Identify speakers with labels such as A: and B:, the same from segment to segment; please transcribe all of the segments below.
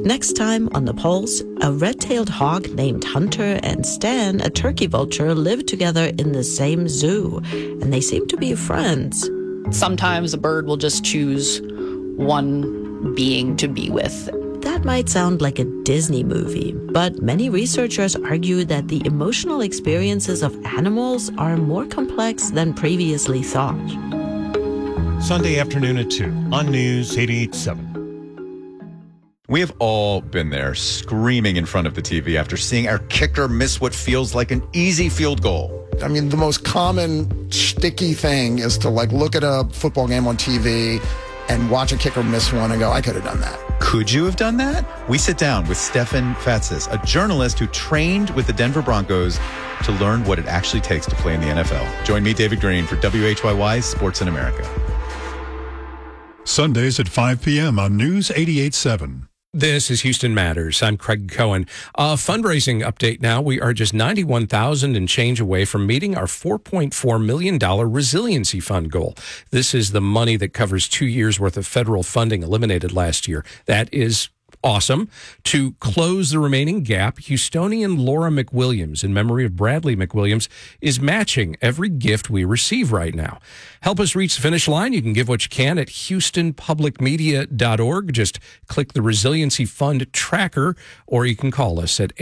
A: Next time on The Pulse, a red-tailed hawk named Hunter and Stan, a turkey vulture, live together in the same zoo, and they seem to be friends.
B: Sometimes a bird will just choose one being to be with.
A: That might sound like a Disney movie, but many researchers argue that the emotional experiences of animals are more complex than previously thought.
C: Sunday afternoon at 2 on News 88.7.
D: We have all been there, screaming in front of the TV after seeing our kicker miss what feels like an easy field goal.
E: I mean, the most common sticky thing is to look at a football game on TV and watch a kicker miss one and go, I could have done that.
D: Could you have done that? We sit down with Stefan Fatsis, a journalist who trained with the Denver Broncos to learn what it actually takes to play in the NFL. Join me, David Green, for WHYY's Sports in America.
F: Sundays at 5 p.m. on News 88.7.
G: This is Houston Matters. I'm Craig Cohen. Fundraising update now. We are just $91,000 and change away from meeting our $4.4 million resiliency fund goal. This is the money that covers 2 years worth of federal funding eliminated last year. That is awesome. To close the remaining gap, Houstonian Laura McWilliams, in memory of Bradley McWilliams, is matching every gift we receive right now. Help us reach the finish line. You can give what you can at houstonpublicmedia.org. Just click the Resiliency Fund tracker, or you can call us at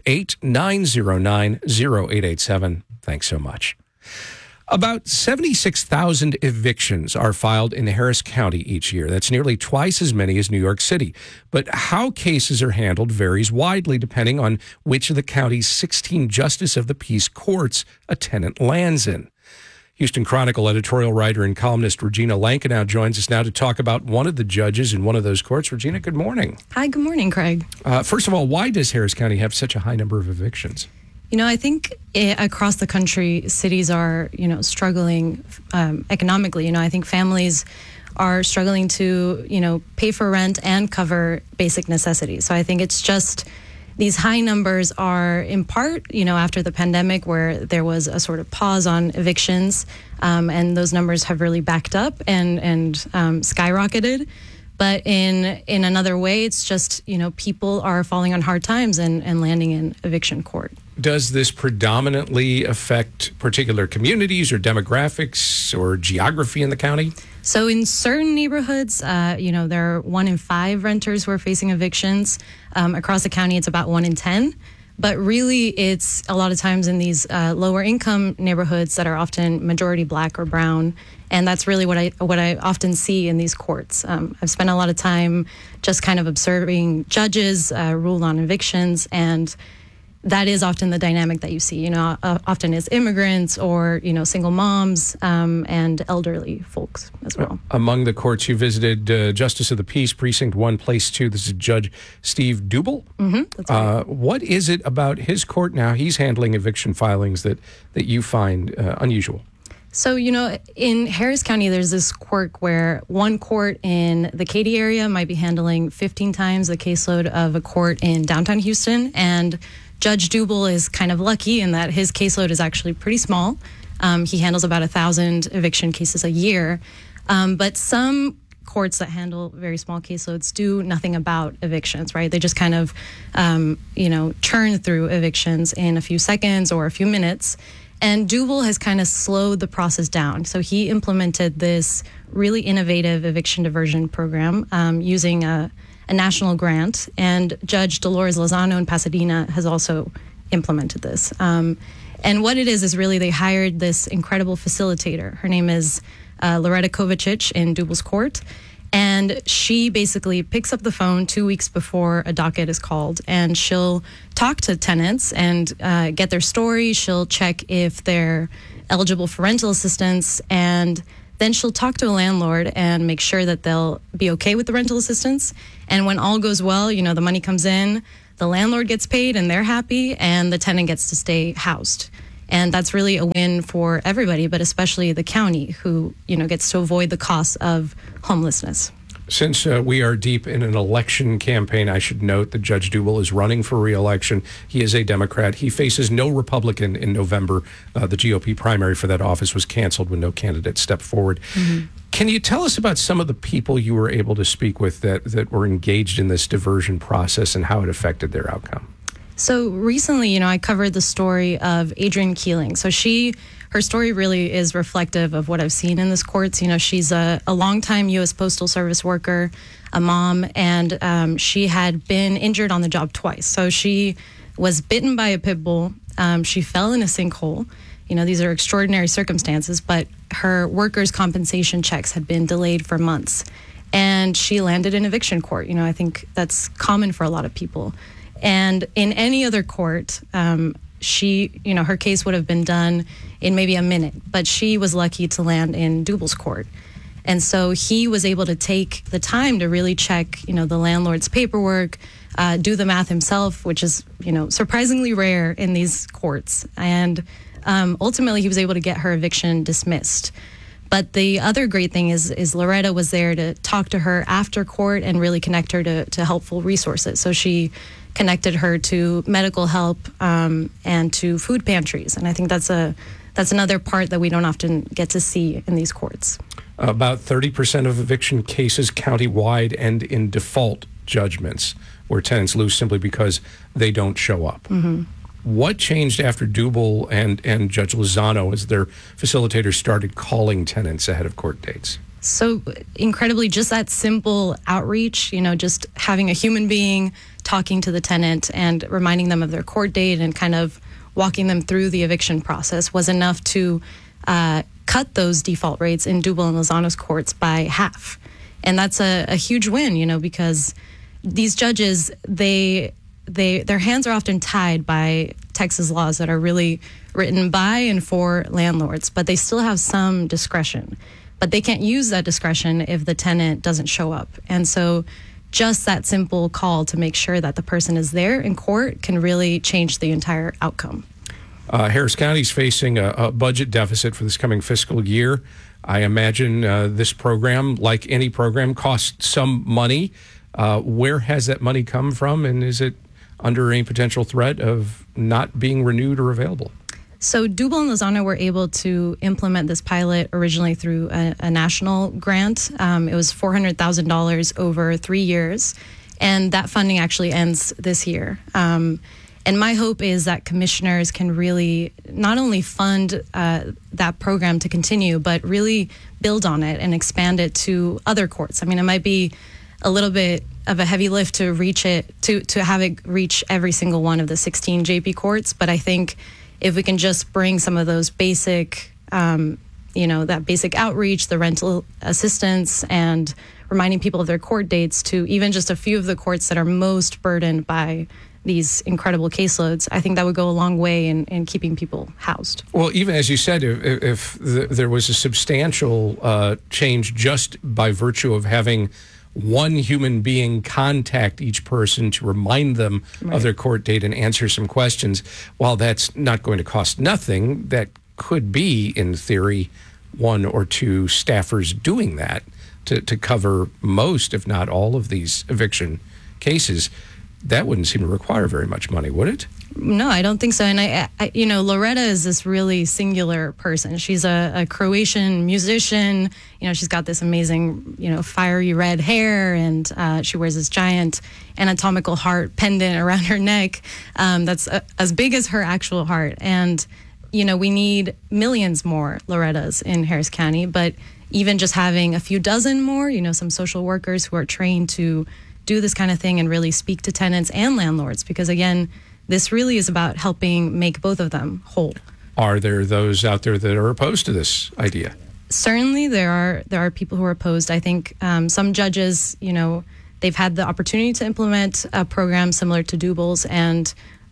G: 888-909-0887. Thanks so much. About 76,000 evictions are filed in Harris County each year. That's nearly twice as many as New York City. But how cases are handled varies widely depending on which of the county's 16 Justice of the Peace courts a tenant lands in. Houston Chronicle editorial writer and columnist Regina Lankinow joins us now to talk about one of the judges in one of those courts. Regina, good morning.
H: Hi, good morning, Craig.
G: First of all, why does Harris County have such a high number of evictions?
H: I think across the country, cities are, struggling economically. I think families are struggling to, pay for rent and cover basic necessities. So I think it's just these high numbers are in part, after the pandemic where there was a sort of pause on evictions, and those numbers have really backed up and skyrocketed. But in another way, it's just, people are falling on hard times and landing in eviction court.
G: Does this predominantly affect particular communities or demographics or geography in the county?
H: So in certain neighborhoods, there are 1 in 5 renters who are facing evictions. Across the county, it's about 1 in 10. But really, it's a lot of times in these lower income neighborhoods that are often majority Black or brown. And that's really what I often see in these courts. I've spent a lot of time just kind of observing judges rule on evictions, and that is often the dynamic that you see. Often is immigrants or single moms and elderly folks as well.
G: Among the courts you visited, Justice of the Peace, Precinct 1, Place 2. This is Judge Steve Dubel.
H: Mm-hmm, that's right.
G: What is it about his court now? He's handling eviction filings that you find unusual.
H: So, in Harris County, there's this quirk where one court in the Katy area might be handling 15 times the caseload of a court in downtown Houston. And Judge Dubel is kind of lucky in that his caseload is actually pretty small. He handles about 1,000 eviction cases a year. But some courts that handle very small caseloads do nothing about evictions, right? They just kind of, churn through evictions in a few seconds or a few minutes. And Dubel has kind of slowed the process down. So he implemented this really innovative eviction diversion program using a national grant. And Judge Dolores Lozano in Pasadena has also implemented this. And what it is really they hired this incredible facilitator. Her name is Loretta Kovacic in Dubel's court. And she basically picks up the phone 2 weeks before a docket is called, and she'll talk to tenants and get their story. She'll check if they're eligible for rental assistance, and then she'll talk to a landlord and make sure that they'll be okay with the rental assistance. And when all goes well, the money comes in, the landlord gets paid and they're happy, and the tenant gets to stay housed. And that's really a win for everybody, but especially the county, who, gets to avoid the costs of homelessness.
G: Since we are deep in an election campaign, I should note that Judge Dubel is running for re-election. He is a Democrat. He faces no Republican in November. The GOP primary for that office was canceled when no candidate stepped forward. Mm-hmm. Can you tell us about some of the people you were able to speak with that were engaged in this diversion process and how it affected their outcome?
H: So recently, I covered the story of Adrienne Keeling. So her story really is reflective of what I've seen in this courts. She's a longtime U.S. Postal Service worker, a mom, and she had been injured on the job twice. So she was bitten by a pit bull. She fell in a sinkhole. These are extraordinary circumstances, but her workers' compensation checks had been delayed for months. And she landed in eviction court. I think that's common for a lot of people. And in any other court, her case would have been done in maybe a minute, but she was lucky to land in Dubel's court. And so he was able to take the time to really check, the landlord's paperwork, do the math himself, which is, surprisingly rare in these courts. And ultimately, he was able to get her eviction dismissed. But the other great thing is Loretta was there to talk to her after court and really connect her to helpful resources. So she connected her to medical help and to food pantries. And I think that's another part that we don't often get to see in these courts.
G: About 30% of eviction cases countywide end in default judgments where tenants lose simply because they don't show up. Mm-hmm. What changed after Dubel and Judge Lozano as their facilitators started calling tenants ahead of court dates?
H: So incredibly, just that simple outreach, just having a human being talking to the tenant and reminding them of their court date and kind of walking them through the eviction process was enough to cut those default rates in Dubel and Lozano's courts by half. And that's a huge win, because these judges, their hands are often tied by Texas laws that are really written by and for landlords, but they still have some discretion. But they can't use that discretion if the tenant doesn't show up. And so just that simple call to make sure that the person is there in court can really change the entire outcome.
G: Harris County is facing a budget deficit for this coming fiscal year. I imagine this program, like any program, costs some money. Where has that money come from, and is it under any potential threat of not being renewed or available?
H: So Dubel and Lozano were able to implement this pilot originally through a national grant. It was $400,000 over 3 years, and that funding actually ends this year. And my hope is that commissioners can really not only fund that program to continue, but really build on it and expand it to other courts. I mean, it might be a little bit of a heavy lift to reach it, to have it reach every single one of the 16 JP courts. But I think if we can just bring some of those basic, that basic outreach, the rental assistance, and reminding people of their court dates to even just a few of the courts that are most burdened by these incredible caseloads, I think that would go a long way in keeping people housed.
G: Well, even as you said, if there was a substantial change just by virtue of having one human being contact each person to remind them of their court date and answer some questions, while that's not going to cost nothing, that could be, in theory, one or two staffers doing that to cover most, if not all, of these eviction cases. That wouldn't seem to require very much money, would it?
H: No, I don't think so. And I Loretta is this really singular person. She's a Croatian musician. She's got this amazing, fiery red hair, and she wears this giant anatomical heart pendant around her neck that's as big as her actual heart. And, we need millions more Lorettas in Harris County, but even just having a few dozen more, some social workers who are trained to do this kind of thing and really speak to tenants and landlords, because again, this really is about helping make both of them whole.
G: Are there those out there that are opposed to this idea?
H: Certainly, there are people who are opposed. I think some judges, they've had the opportunity to implement a program similar to Dubel's, and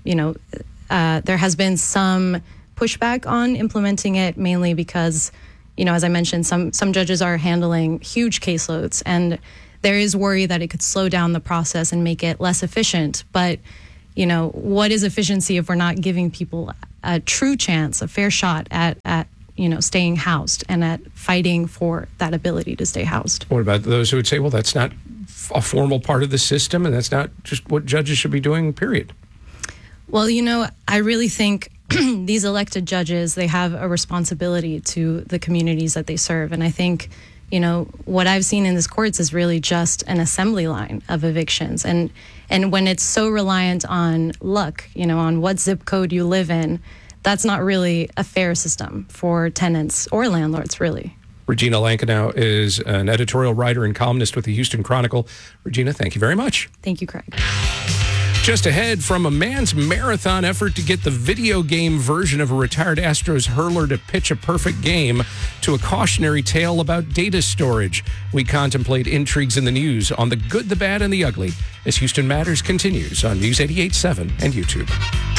H: there has been some pushback on implementing it, mainly because, as I mentioned, some judges are handling huge caseloads, and there is worry that it could slow down the process and make it less efficient. But what is efficiency if we're not giving people a true chance, a fair shot at staying housed and at fighting for that ability to stay housed?
G: What about those who would say, well, that's not a formal part of the system and that's not just what judges should be doing, period?
H: Well, I really think these elected judges, they have a responsibility to the communities that they serve. And I think what I've seen in this courts is really just an assembly line of evictions. And when it's so reliant on luck, on what zip code you live in, that's not really a fair system for tenants or landlords, really.
G: Regina Lankinow is an editorial writer and columnist with the Houston Chronicle. Regina, thank you very much.
H: Thank you, Craig.
G: Just ahead, from a man's marathon effort to get the video game version of a retired Astros hurler to pitch a perfect game to a cautionary tale about data storage, we contemplate intrigues in the news on the good, the bad, and the ugly as Houston Matters continues on News 88.7 and YouTube.